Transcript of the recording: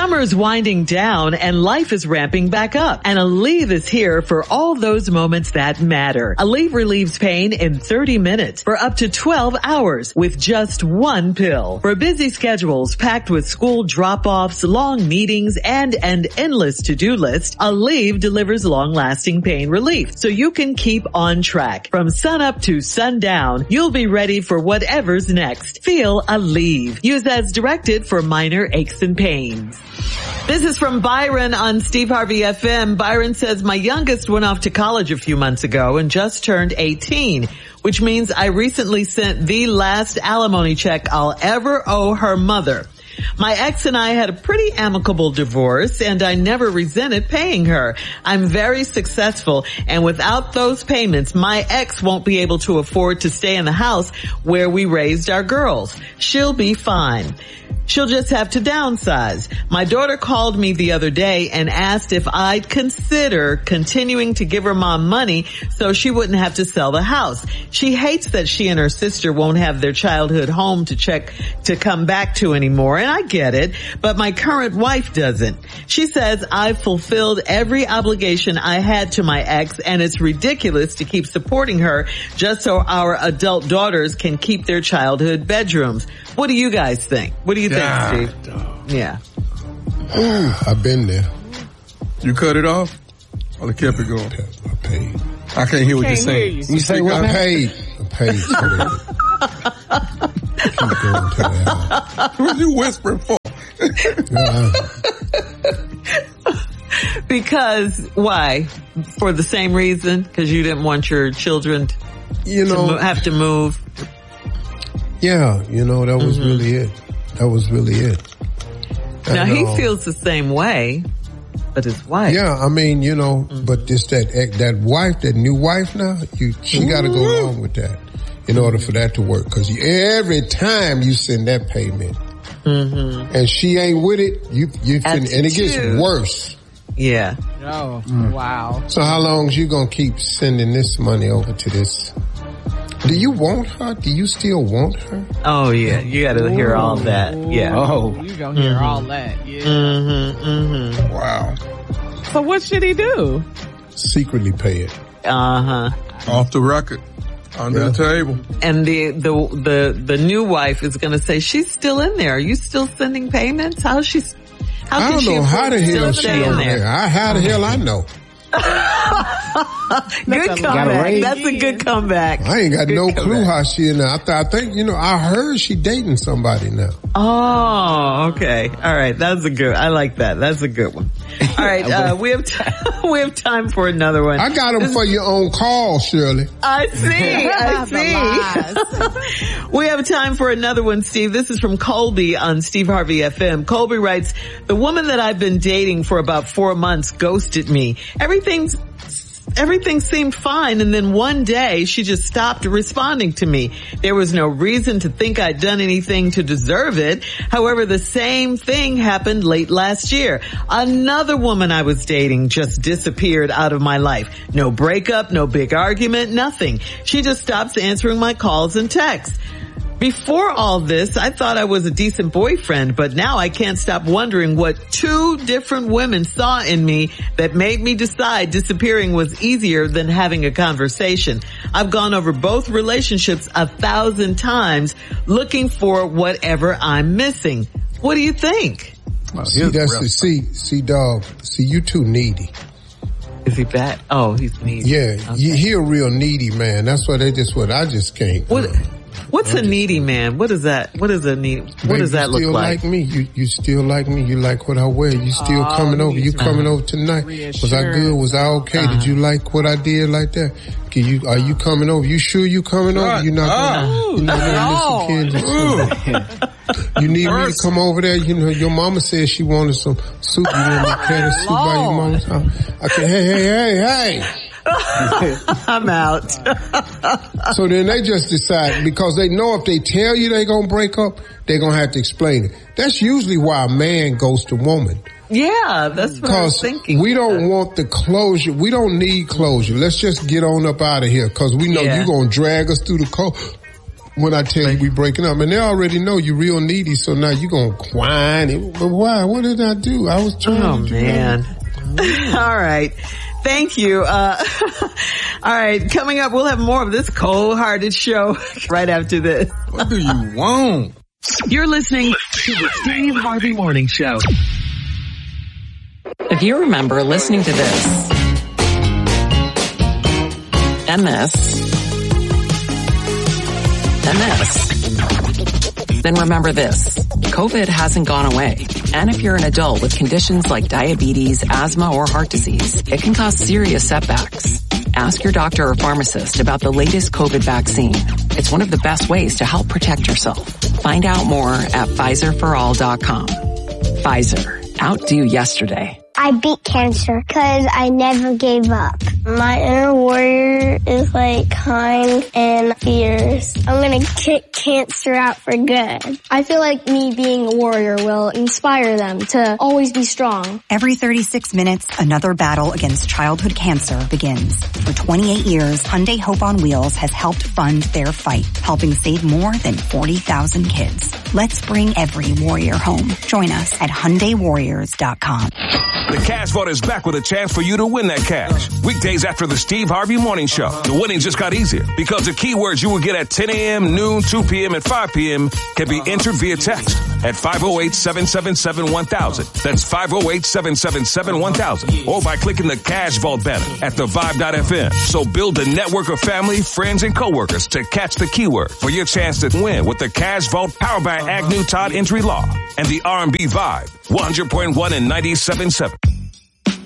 Summer's winding down and life is ramping back up. And Aleve is here for all those moments that matter. Aleve relieves pain in 30 minutes for up to 12 hours with just one pill. For busy schedules packed with school drop-offs, long meetings, and an endless to-do list, Aleve delivers long-lasting pain relief so you can keep on track. From sunup to sundown, you'll be ready for whatever's next. Feel Aleve. Use as directed for minor aches and pains. This is from Byron on Steve Harvey FM. Byron says, my youngest went off to college a few months ago and just turned 18, which means I recently sent the last alimony check I'll ever owe her mother. My ex and I had a pretty amicable divorce, and I never resented paying her. I'm very successful, and without those payments, my ex won't be able to afford to stay in the house where we raised our girls. She'll be fine. She'll just have to downsize. My daughter called me the other day and asked if I'd consider continuing to give her mom money so she wouldn't have to sell the house. She hates that she and her sister won't have their childhood home to come back to anymore, and I get it, but my current wife doesn't. She says I've fulfilled every obligation I had to my ex, and it's ridiculous to keep supporting her just so our adult daughters can keep their childhood bedrooms. What do you guys think? What do you think, Steve? Yeah. I've been there. You cut it off? Or they kept it going? I paid. I can't hear what you're saying. You say what? I paid. Keep going to that. What are you whispering for? Because, why? For the same reason? Because you didn't want your children to have to move? Yeah, that was really it. That was really it. Now, he feels the same way, but his wife. Yeah, I mean, but that wife, that new wife now, she got to go along with that in order for that to work. Because every time you send that payment, and she ain't with it, and it gets worse. Yeah. Oh, wow. So how long is you going to keep sending this money over to this? Do you want her? Do you still want her? Oh, yeah. You got to hear all that. Yeah. Oh. You going to hear all that. Yeah. Wow. So what should he do? Secretly pay it. Off the record. Under the table. And the new wife is going to say, she's still in there. Are you still sending payments? I don't know how the hell she in there. How the hell I know? Good comeback. That's a good comeback. I ain't got no clue how she in there. I think, I heard she dating somebody now. Oh, okay. All right. That's a good, I like that. That's a good one. All right. We have time for another one. I got them for your own call, Shirley. I see. We have time for another one, Steve. This is from Colby on Steve Harvey FM. Colby writes, the woman that I've been dating for about 4 months ghosted me. Everything seemed fine, and then one day she just stopped responding to me. There was no reason to think I'd done anything to deserve it. However, the same thing happened late last year. Another woman I was dating just disappeared out of my life. No breakup, no big argument, nothing. She just stops answering my calls and texts. Before all this, I thought I was a decent boyfriend, but now I can't stop wondering what 2 different women saw in me that made me decide disappearing was easier than having a conversation. I've gone over both relationships 1,000 times looking for whatever I'm missing. What do you think? See, dog, you too needy. Is he bad? Oh, he's needy. Yeah, okay. He a real needy man. That's what I just can't. What's a needy man? What is that? What is a needy? What does that look like? You still like me. You still like me. You like what I wear. You still coming over. You coming over tonight. Was I good? Was I okay? Did you like what I did like that? Are you coming over? You sure you coming over? You're not going to miss some kids. You need me to come over there? Your mama said she wanted some soup. You want me to carry the soup by your mama's house? I can, hey. I'm out. So then they just decide, because they know if they tell you they're going to break up, they're going to have to explain it. That's usually why a man goes to woman. Yeah, that's what I was thinking. We don't want the closure. We don't need closure. Let's just get on up out of here, because we know you're going to drag us through the cold. when I tell you we breaking up. And they already know you real needy, so now you gonna whine. But why? What did I do? I was trying to do man. All right. Thank you. All right. Coming up, we'll have more of this cold-hearted show right after this. What do you want? You're listening to the Steve Harvey Morning Show. If you remember listening to this and this and this, then remember this. COVID hasn't gone away. And if you're an adult with conditions like diabetes, asthma, or heart disease, it can cause serious setbacks. Ask your doctor or pharmacist about the latest COVID vaccine. It's one of the best ways to help protect yourself. Find out more at PfizerForAll.com. Pfizer. Outdo yesterday. I beat cancer because I never gave up. My inner warrior is like kind and fierce. I'm going to kick cancer out for good. I feel like me being a warrior will inspire them to always be strong. Every 36 minutes, another battle against childhood cancer begins. For 28 years, Hyundai Hope on Wheels has helped fund their fight, helping save more than 40,000 kids. Let's bring every warrior home. Join us at HyundaiWarriors.com. The Cash Vault is back with a chance for you to win that cash. Weekdays after the Steve Harvey Morning Show. The winning just got easier because the keywords you will get at 10 a.m., noon, 2 p.m., and 5 p.m. can be entered via text at 508-777-1000. That's 508-777-1000. Or by clicking the Cash Vault banner at thevibe.fm. So build a network of family, friends, and coworkers to catch the keyword for your chance to win with the Cash Vault powered by Agnew Todd Injury Law and the R&B Vibe 100.1 and 97.7.